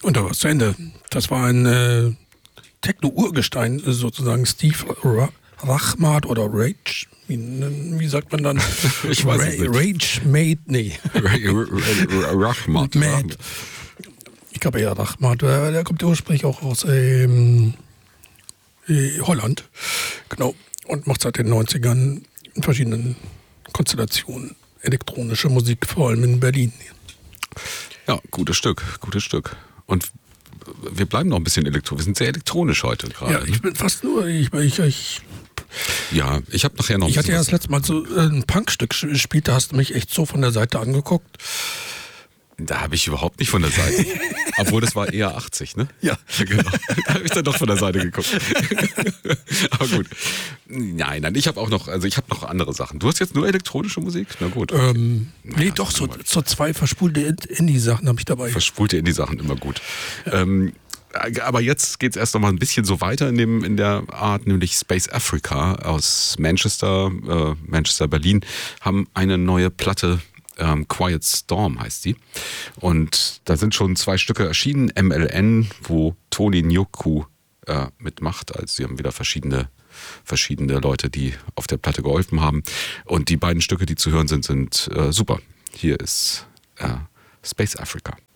Und da war es zu Ende. Das war ein Techno-Urgestein, sozusagen Steve Rachmat oder Rage. Wie sagt man dann? Ich weiß es nicht. Rage Made, nee. Rachmat. Ich glaube eher Rachmat. Der kommt ursprünglich auch aus Holland. Genau. Und macht seit den 90ern in verschiedenen Konstellationen elektronische Musik, vor allem in Berlin. Ja, gutes Stück. Und wir bleiben noch ein bisschen elektronisch. Wir sind sehr elektronisch heute gerade. Ja, ich bin fast nur. Ja, ich habe nachher noch. Ich hatte ja das letzte Mal so ein Punkstück gespielt, da hast du mich echt so von der Seite angeguckt. Da habe ich überhaupt nicht von der Seite. Obwohl, das war eher 80, ne? Ja. Genau. Da habe ich dann doch von der Seite geguckt. Aber gut. Nein, ich habe noch andere Sachen. Du hast jetzt nur elektronische Musik? Na gut. Nee, doch, so 2 verspulte Indie-Sachen habe ich dabei. Verspulte Indie-Sachen, immer gut. Ja. Aber jetzt geht es erst noch mal ein bisschen so weiter in der Art, nämlich Space Africa aus Manchester, Berlin, haben eine neue Platte. Quiet Storm heißt die. Und da sind schon 2 Stücke erschienen. MLN, wo Tony Nyoku mitmacht. Also sie haben wieder verschiedene Leute, die auf der Platte geholfen haben. Und die beiden Stücke, die zu hören sind super. Hier ist Space Africa.